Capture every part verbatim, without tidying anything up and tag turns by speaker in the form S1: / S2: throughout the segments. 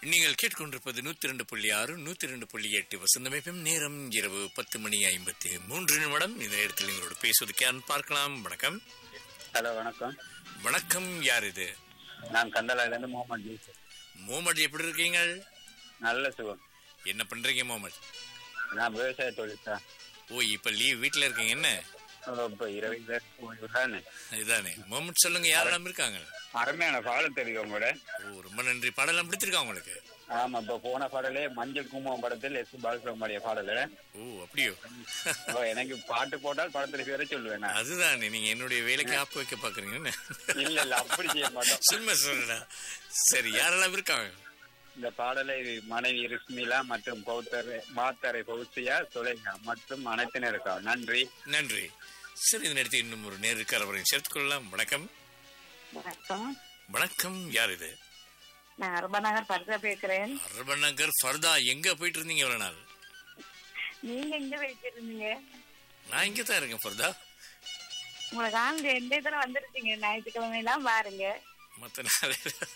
S1: நீங்கள் கேட்டுக்கொண்டிருப்பது நூத்தி ரெண்டு புள்ளி ஆறு நூத்தி ரெண்டு புள்ளி எட்டு வசந்தமைப்பும் நேரம் இரவு பத்து மணி ஐம்பத்தி மூன்று நிமிடம். இந்த நேரத்தில் எங்களோட பேசுவதற்கு யாருன்னு பார்க்கலாம். வணக்கம்.
S2: ஹலோ, வணக்கம்.
S1: வணக்கம். யார் இது?
S2: நான் கந்தலாயில இருந்து முகமது யூசுப்.
S1: முகமது, எப்படி இருக்கீங்க?
S2: நல்ல சுகம்.
S1: என்ன பண்றீங்க முகமது?
S2: நான் விவசாய தொழில் தான்.
S1: ஓ, இப்ப லீவ் வீட்டுல இருக்கீங்க என்ன?
S2: இப்ப இருபது பேர் போயிடுறானே.
S1: இதுதானே முகமது, சொல்லுங்க, யாரெல்லாம் இருக்காங்க?
S2: அருமையான பாடம் தெரியும் உங்களோட.
S1: ஓ, ரொம்ப நன்றி. பாடலாம் பிடிச்சிருக்கா உங்களுக்கு?
S2: ஆமா, இப்ப போன பாடலே மஞ்சள் குங்குமம் படத்தில் எஸ் பாலசுப்ரமணிய பாடல.
S1: ஓ, அப்படியோ?
S2: எனக்கு பாட்டு போட்டால் படத்துல பேர சொல்லுவேன்.
S1: அதுதானே, நீங்க என்னுடைய வேலைக்கு ஆப்பு வைக்க பாக்குறீங்கன்னு.
S2: இல்ல இல்ல, அப்படி செய்ய மாட்டோம்.
S1: சும்மா சொல்றா. சரி, யாரெல்லாம் இருக்காங்க?
S2: இந்த பாடலை மனைவி ரிஸ்மிலா மற்றும் பௌத்தரை மாத்தரை பௌசியா சுலைகா மற்றும் அனைத்தினர் இருக்கா. நன்றி
S1: நன்றி. சரி, இந்த நேரத்தில் இன்னும் ஒரு நேர் இருக்கார், அவரை சேர்த்துக் கொள்ளலாம். வணக்கம்.
S3: வணக்கம்.
S1: வணக்கம். யார் இது?
S3: நான் அரபநகர் பர்தா பேசுறேன்.
S1: அரபநகர் ஃபர்தா, எங்க போயிட்டு இருந்தீங்க இவ்வளவு நாள்?
S3: நீங்க எங்க போயிட்டு
S1: நான் இங்க தான் இருக்கேன் ஃபர்தா.
S3: உங்களுக்கு ஆண்டு எந்த இதுல வந்துருக்கீங்க? ஞாயிற்றுக்கிழமை எல்லாம் பாருங்க.
S1: மத்த நாள்.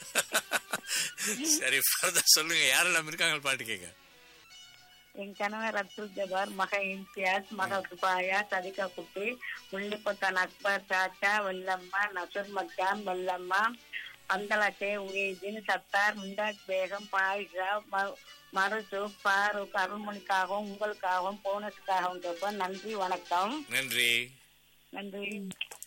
S1: சரி ஃபர்தா, சொல்லுங்க, யாரெல்லாம் இருக்காங்க பாட்டு கேட்க?
S3: என் கணவர் அப்துல் ஜபார், மக இம்தியாஸ், மக குபாயா, சதிகா குட்டி, முள்ளிப்பொத்தான் அக்பர், சாச்சா, வெள்ளம்மா, நசுர் மக்கான், வெள்ளம்மா, பந்தலாச்சே, உயீதின், சத்தார், முண்டாஜ் பேகம், பாயிஷா, மருசு, பாரூக், அருள்மொழிக்காகவும் உங்களுக்காகவும் போனஸுக்காகவும் கேட்போம். நன்றி, வணக்கம்.
S1: நன்றி
S3: நன்றி.